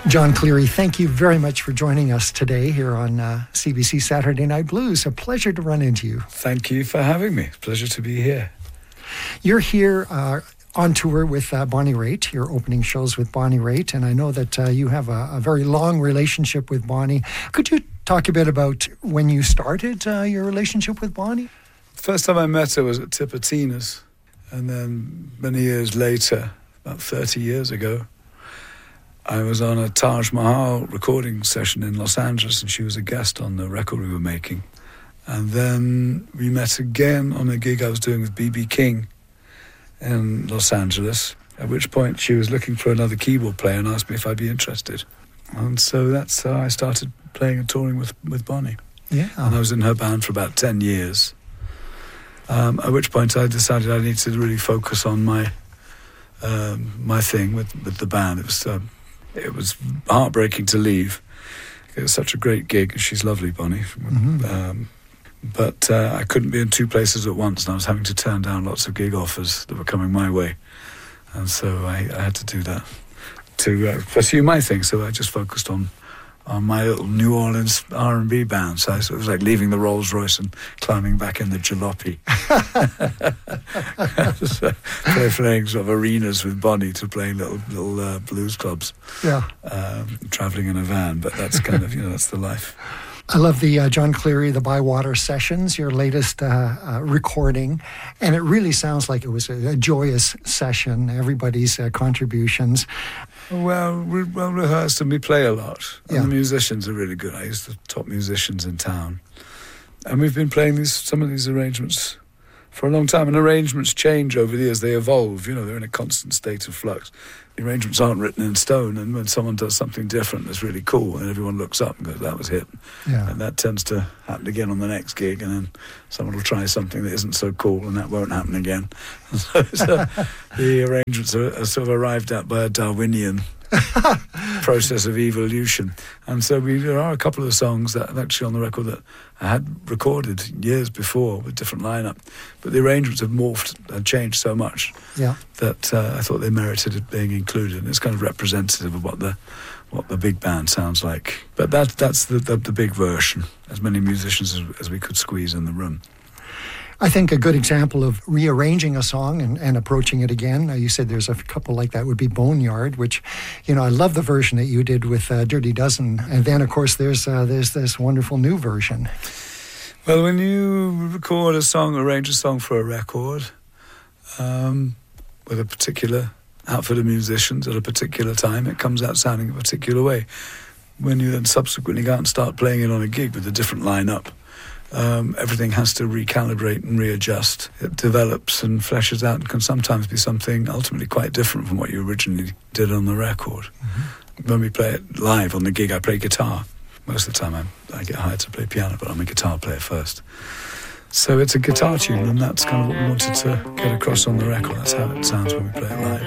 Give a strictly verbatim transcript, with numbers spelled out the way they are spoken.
John Cleary, thank you very much for joining us today here on uh, C B C Saturday Night Blues. A pleasure to run into you. Thank you for having me. Pleasure to be here. You're here uh, on tour with uh, Bonnie Raitt. You're opening shows with Bonnie Raitt, and I know that uh, you have a, a very long relationship with Bonnie. Could you talk a bit about when you started uh, your relationship with Bonnie? First time I met her was at Tipitina's, and then many years later, about thirty years ago, I was on a Taj Mahal recording session in Los Angeles, and she was a guest on the record we were making. And then we met again on a gig I was doing with B B King in Los Angeles, at which point she was looking for another keyboard player and asked me if I'd be interested. And so that's how I started playing and touring with, with Bonnie. Yeah. And I was in her band for about ten years. Um, at which point I decided I needed to really focus on my um, my thing with, with the band. It was um, it was heartbreaking to leave. It was such a great gig. She's lovely, Bonnie. Mm-hmm. Um, but uh, I couldn't be in two places at once, and I was having to turn down lots of gig offers that were coming my way. And so I, I had to do that to uh, pursue my thing. So I just focused on on my little New Orleans R and B band. So it was like leaving the Rolls Royce and climbing back in the jalopy. So play, playing sort of arenas with Bonnie to playing little little uh, blues clubs. Yeah. Um, travelling in a van, but that's kind of, you know, that's the life. I love the uh, John Cleary, the Bywater Sessions, your latest uh, uh, recording, and it really sounds like it was a, a joyous session, everybody's uh, contributions. Well, we're well rehearsed and we play a lot. And yeah. The musicians are really good. I used the top musicians in town. And we've been playing these some of these arrangements for a long time. And arrangements change over the years. They evolve. You know, they're in a constant state of flux. The arrangements aren't written in stone. And when someone does something different that's really cool, and everyone looks up and goes, that was hit. Yeah. And that tends to happen again on the next gig. And then someone will try something that isn't so cool, and that won't happen again. So, so the arrangements are, are sort of arrived at by a Darwinian process of evolution. And so we, there are a couple of songs that are actually on the record that I had recorded years before with different lineup, but the arrangements have morphed and changed so much yeah. that uh, I thought they merited it being included. And it's kind of representative of what the what the big band sounds like. But that that's the, the, the big version, as many musicians as, as we could squeeze in the room. I think a good example of rearranging a song and, and approaching it again, uh, you said there's a couple like that, would be Boneyard, which, you know, I love the version that you did with uh, Dirty Dozen. And then, of course, there's uh, there's this wonderful new version. Well, when you record a song, arrange a song for a record, um, with a particular outfit of musicians at a particular time, it comes out sounding a particular way. When you then subsequently go out and start playing it on a gig with a different lineup, Um, everything has to recalibrate and readjust. It develops and fleshes out and can sometimes be something ultimately quite different from what you originally did on the record. Mm-hmm. When we play it live on the gig, I play guitar. Most of the time I'm, I get hired to play piano, but I'm a guitar player first. So it's a guitar tune, and that's kind of what we wanted to get across on the record. That's how it sounds when we play it live.